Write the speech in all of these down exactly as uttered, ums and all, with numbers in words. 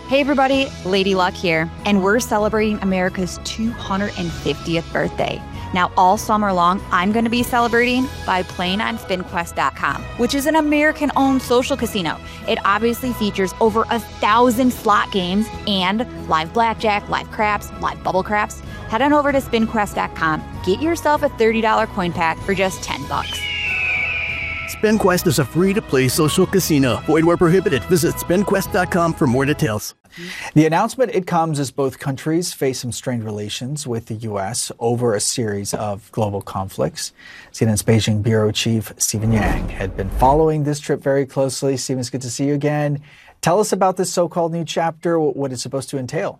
Hey everybody, Lady Luck here, and we're celebrating America's two hundred fiftieth birthday. Now, all summer long, I'm going to be celebrating by playing on spin quest dot com, which is an American-owned social casino. It obviously features over a thousand slot games and live blackjack, live craps, live bubble craps. Head on over to spin quest dot com. Get yourself a thirty dollars coin pack for just ten bucks. SpinQuest is a free-to-play social casino. Void where prohibited. Visit spin quest dot com for more details. The announcement, it comes as both countries face some strained relations with the U S over a series of global conflicts. C N N's Beijing Bureau Chief Stephen Yang had been following this trip very closely. Stephen, it's good to see you again. Tell us about this so-called new chapter, what it's supposed to entail.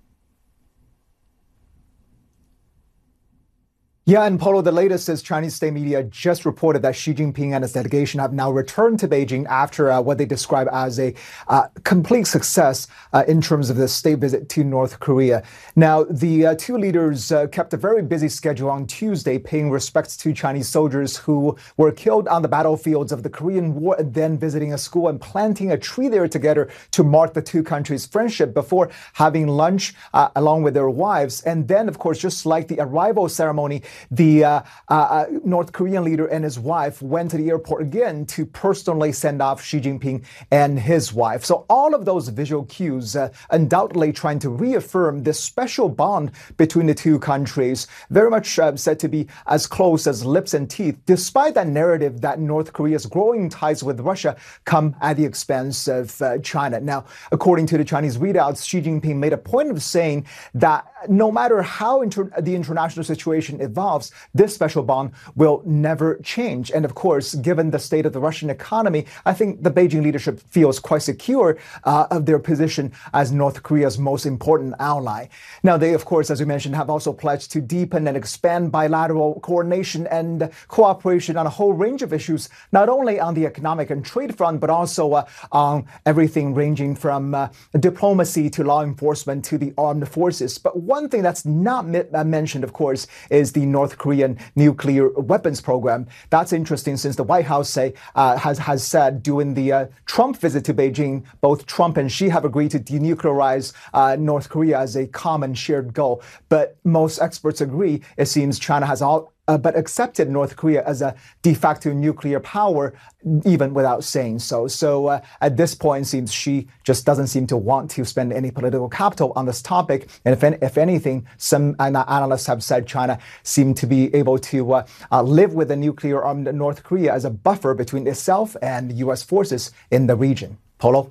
Yeah, and Polo, the latest is Chinese state media just reported that Xi Jinping and his delegation have now returned to Beijing after uh, what they describe as a uh, complete success uh, in terms of the state visit to North Korea. Now, the uh, two leaders uh, kept a very busy schedule on Tuesday, paying respects to Chinese soldiers who were killed on the battlefields of the Korean War, and then visiting a school and planting a tree there together to mark the two countries' friendship before having lunch uh, along with their wives. And then, of course, just like the arrival ceremony, The uh, uh, North Korean leader and his wife went to the airport again to personally send off Xi Jinping and his wife. So all of those visual cues uh, undoubtedly trying to reaffirm this special bond between the two countries, very much uh, said to be as close as lips and teeth, despite that narrative that North Korea's growing ties with Russia come at the expense of uh, China. Now, according to the Chinese readouts, Xi Jinping made a point of saying that no matter how inter- the international situation evolves, this special bond will never change. And of course, given the state of the Russian economy, I think the Beijing leadership feels quite secure uh, of their position as North Korea's most important ally. Now, they, of course, as we mentioned, have also pledged to deepen and expand bilateral coordination and cooperation on a whole range of issues, not only on the economic and trade front, but also uh, on everything ranging from uh, diplomacy to law enforcement to the armed forces. But one thing that's not mi- uh, mentioned, of course, is the North Korean nuclear weapons program. That's interesting since the White House say uh, has has said during the uh, Trump visit to Beijing, both Trump and Xi have agreed to denuclearize uh, North Korea as a common shared goal. But most experts agree, it seems China has all Uh, but accepted North Korea as a de facto nuclear power, even without saying so. So uh, at this point, it seems Xi just doesn't seem to want to spend any political capital on this topic. And if, if anything, some analysts have said China seemed to be able to uh, uh, live with a nuclear-armed North Korea as a buffer between itself and U S forces in the region. Polo?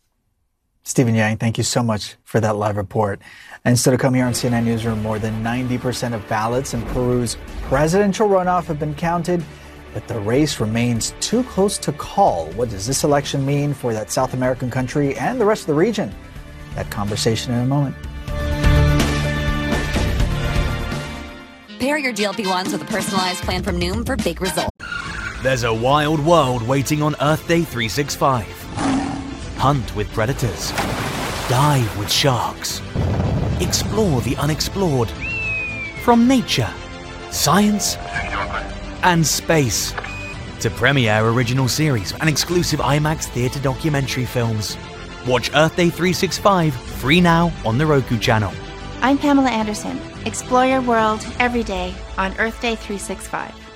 Stephen Yang, thank you so much for that live report. And still to come here on C N N Newsroom, more than ninety percent of ballots in Peru's presidential runoff have been counted, but the race remains too close to call. What does this election mean for that South American country and the rest of the region? That conversation in a moment. Pair your G L P ones with a personalized plan from Noom for big results. There's a wild world waiting on Earth Day three sixty-five. Hunt with predators. Dive with sharks. Explore the unexplored. From nature, science, and space to premiere original series and exclusive IMAX theatre documentary films. Watch Earth Day three sixty-five free now on the Roku channel. I'm Pamela Anderson. Explore your world every day on Earth Day three sixty-five.